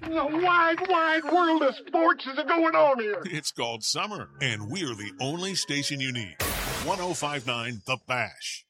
The wide world of sports is going on here. It's called summer, and we're the only station you need. 105.9 The Bash.